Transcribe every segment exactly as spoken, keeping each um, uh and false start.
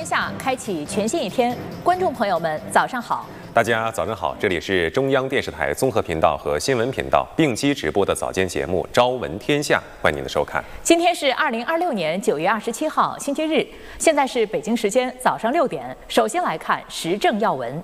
下》开启全新一天，观众朋友们，早上好！ 大家早上好，这里是中央电视台综合频道和新闻频道并机直播的早间节目《朝闻天下》，欢迎您的收看。 今天是二零二六年九月二十七号，星期日，现在是北京时间早上六点。首先来看时政要闻。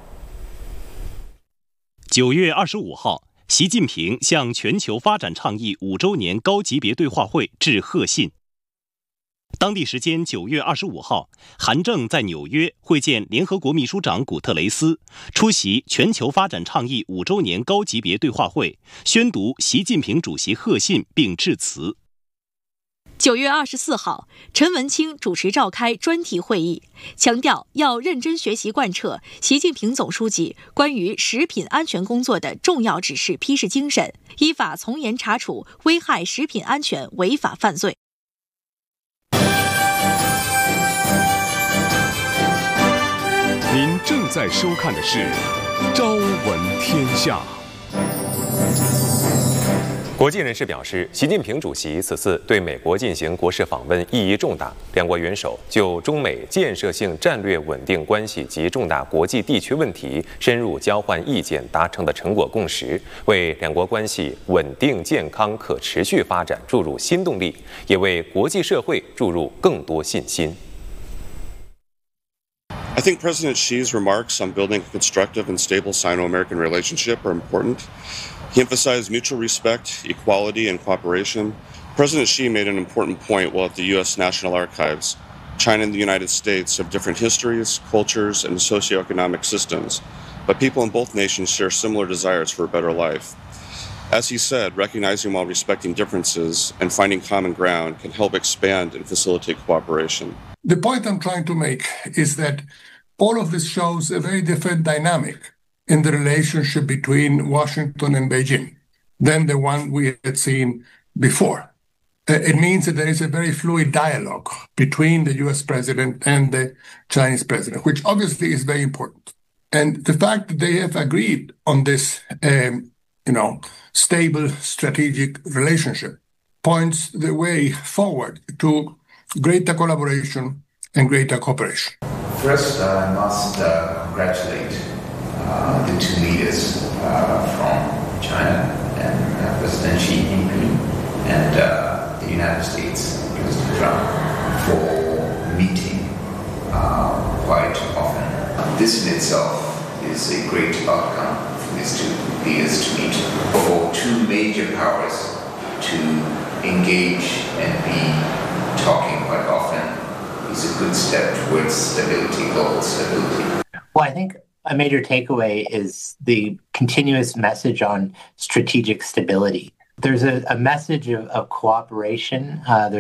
九月二十五号，习近平向全球发展倡议五周年高级别对话会致贺信。当地时间九月二十五号，韩正在纽约会见联合国秘书长古特雷斯，出席全球发展倡议五周年高级别对话会，宣读习近平主席贺信并致辞。 九月二十四号，陈文清主持召开专题会议，强调要认真学习贯彻习近平总书记关于食品安全工作的重要指示批示精神，依法从严查处危害食品安全违法犯罪。 您正在收看的是《朝闻天下》。 国际人士表示，习近平主席此次对美国进行国事访问意义重大，两国元首就中美建设性战略稳定关系及重大国际地区问题深入交换意见，达成的成果共识，为两国关系稳定、健康、可持续发展注入新动力，也为国际社会注入更多信心。 I think President Xi's remarks on building a constructive and stable Sino-American relationship are important. He emphasized mutual respect, equality, and cooperation. President Xi made an important point while at the U S National Archives. China and the United States have different histories, cultures, and socioeconomic systems, but people in both nations share similar desires for a better life. As he said, recognizing while respecting differences and finding common ground can help expand and facilitate cooperation. The point I'm trying to make is that all of this shows a very different dynamic in the relationship between Washington and Beijing than the one we had seen before. Uh, it means that there is a very fluid dialogue between the U S president and the Chinese president, which obviously is very important. And the fact that they have agreed on this, um, you know, stable strategic relationship points the way forward to greater collaboration and greater cooperation. First, I must uh, congratulate uh, the two leaders uh, from China and uh, President Xi Jinping and uh, the United States President Trump for meeting uh, quite often. This in itself is a great outcome for these two leaders to meet. For two major powers to engage and be talking quite often is a good step towards stability, global stability. Well, I think a major takeaway is the continuous message on strategic stability. There's a, a message of, of cooperation. Uh,